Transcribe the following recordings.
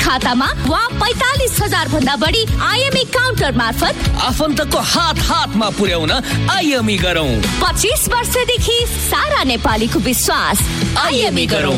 खातामा वा 45,000 भन्दा बढी आईएमई काउन्टर मार्फत आफन्तको हातमा पुर्याउन आईएमई गरौँ। 25 वर्षदेखि सारा नेपालीको विश्वास। आईएमई गरौँ।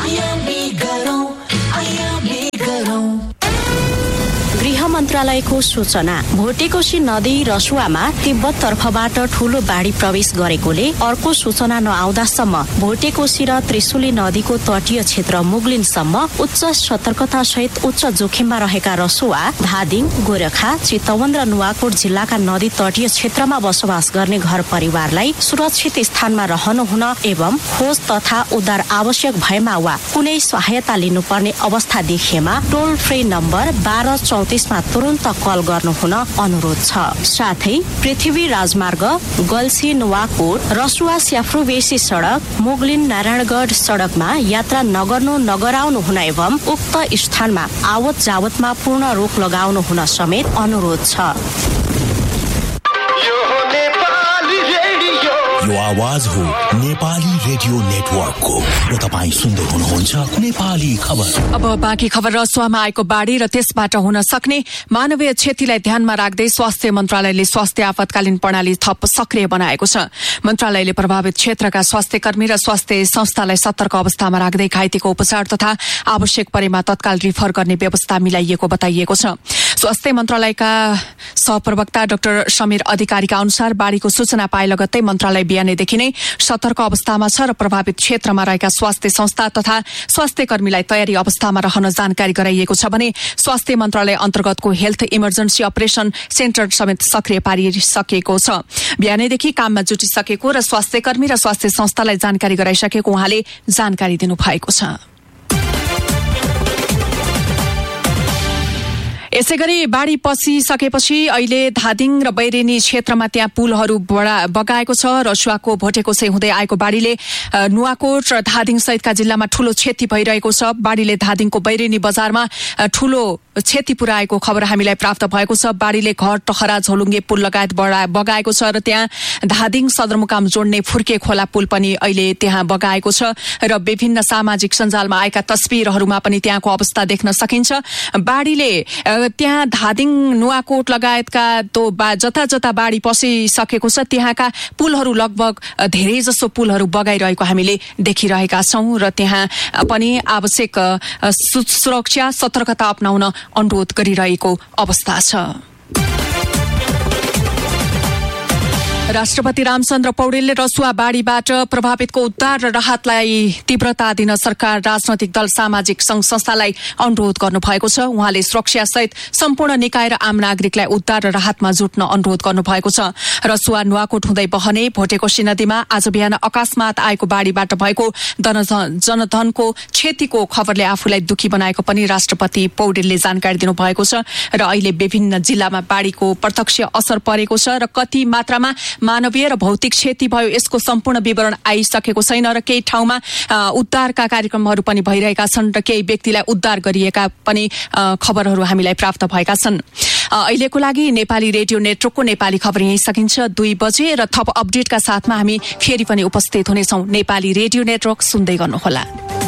गृह मन्त्रालयको सूचना। भोटेकोशी नदी रसुवामा तिब्बत तर्फबाट ठूलो बाढी प्रवेश गरेकोले अर्को सूचना नआउँदासम्म भोटेकोशी र त्रिशुली नदीको तटीय क्षेत्र मुगलिनसम्म उच्च सतर्कता सहित उच्च जोखिममा रहेका रसुवा, धादिङ, गोरखा, चितवन र नुवाकोट जिल्लाका नदी तटीय क्षेत्रमा बसोबास गर्ने घर परिवारलाई सुरक्षित स्थानमा रहनुहुन एवं खोज तथा उद्धार आवश्यक भएमा वा कुनै सहायता लिनुपर्ने अवस्था देखिएमा टोल फ्री नम्बर 1234 मा तुरन्त कल गर्नुहुन अनुरोध छ। साथै पृथ्वी राजमार्ग गल्सी नुवाकोट रसुवा स्याफ्रुबेसी सड़क मुगलिन नारायणगढ सड़कमा यात्रा नगर्नु नगराउनु हुन एवं उक्त स्थानमा आवत जावतमा पूर्ण रोक लगाउनु हुन समेत अनुरोध छ। यो आवाज हो नेपाली रेडियो नेटवर्कको र तपाईं सुन्दै हुनुहुन्छ नेपाली खबर। अब बाँकी खबर। रसुवामा आएको बाढी र त्यसबाट हुन सक्ने मानवीय क्षतिलाई ध्यानमा राख्दै स्वास्थ्य मन्त्रालयले स्वास्थ्य आपतकालीन प्रणाली थप सक्रिय बनाएको छ। मन्त्रालयले प्रभावित क्षेत्रका स्वास्थ्य कर्मी र स्वास्थ्य संस्थालाई सतर्क अवस्थामा राख्दै घाइतेको उपचार तथा आवश्यक परेमा तत्काल रिफर गर्ने व्यवस्था मिलाइएको बताइएको छ। स्वास्थ्य मन्त्रालयका सहप्रवक्ता डाक्टर समीर अधिकारीका अनुसार बाढीको सूचना पाए लगत्तै मन्त्रालय बिहानैदेखि नै सतर्क अवस्थामा छ र प्रभावित क्षेत्रमा रहेका स्वास्थ्य संस्था तथा स्वास्थ्य कर्मीलाई तयारी अवस्थामा रहन जानकारी गराइएको छ भने स्वास्थ्य मन्त्रालय अन्तर्गतको हेल्थ इमर्जेन्सी अपरेशन सेन्टर समेत सक्रिय पारिसकेको छ। बिहानैदेखि काममा जुटिसकेको र स्वास्थ्य कर्मी र स्वास्थ्य संस्थालाई जानकारी गराइसकेको उहाँले जानकारी दिनुभएको छ। यसैगरी बाढी पसिसकेपछि अहिले धादिङ र बैरेनी क्षेत्रमा त्यहाँ पुलहरू बगाएको छ। रसुवाको भोटेकोशी हुँदै आएको बाढीले नुवाकोट र धादिङ सहितका जिल्लामा ठूलो क्षति भइरहेको छ। बाढीले धादिङको बैरेनी बजारमा ठूलो क्षति पुर्याएको खबर हामीलाई प्राप्त भएको छ। बाढीले घर टखरा झोलुङ्गे पुल लगायत बगाएको छ र त्यहाँ धादिङ सदरमुकाम जोड्ने फुर्के खोला पुल पनि अहिले त्यहाँ बगाएको छ र विभिन्न सामाजिक सञ्जालमा आएका तस्बिरहरूमा पनि त्यहाँको अवस्था देख्न सकिन्छ। बाढीले त्यहाँ धादिङ नुवाकोट लगायतका जता जता बाढी पसिसकेको छ त्यहाँका पुलहरू लगभग धेरै जसो पुलहरू बगाइरहेको हामीले देखिरहेका छौं र त्यहाँ पनि आवश्यक सुरक्षा सतर्कता अपनाउन अनुरोध गरिरहेको अवस्था छ। राष्ट्रपति रामचन्द्र पौडेलले रसुवा बाढीबाट प्रभावितको उद्धार र राहतलाई तीव्रता दिन सरकार, राजनैतिक दल, सामाजिक संघ संस्थालाई अनुरोध गर्नुभएको छ। उहाँले सुरक्षा सहित सम्पूर्ण निकाय र आम नागरिकलाई उद्धार र राहतमा जुट्न अनुरोध गर्नुभएको छ। रसुवा नुवाकोट हुँदै बहने भोटेकोशी नदीमा आज बिहान अकस्मात आएको बाढीबाट भएको जनधनको क्षतिको खबरले आफूलाई दुखी बनाएको पनि राष्ट्रपति पौडेलले जानकारी दिनुभएको छ र अहिले विभिन्न जिल्लामा बाढीको प्रत्यक्ष असर परेको छ र कति मात्रामा मानवीय र भौतिक क्षति भयो यसको सम्पूर्ण विवरण आइसकेको छैन र केही ठाउँमा उद्धारका कार्यक्रमहरू पनि भइरहेका छन् र केही व्यक्तिलाई उद्धार गरिएका पनि खबरहरू हामीलाई प्राप्त भएका छन्। अहिलेको लागि नेपाली रेडियो नेटवर्कको नेपाली खबर यही सकिन्छ। 2 बजे र थप अपडेटका साथमा हामी फेरि पनि उपस्थित हुनेछौं। नेपाली रेडियो नेटवर्क सुन्दै गर्नुहोला।